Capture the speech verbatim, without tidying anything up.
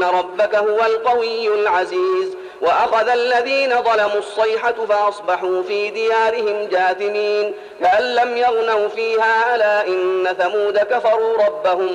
إن ربك هو القوي العزيز وأخذ الذين ظلموا الصيحة فأصبحوا في ديارهم جاثمين كأن لم يغنوا فيها ألا إن ثمود كفروا ربهم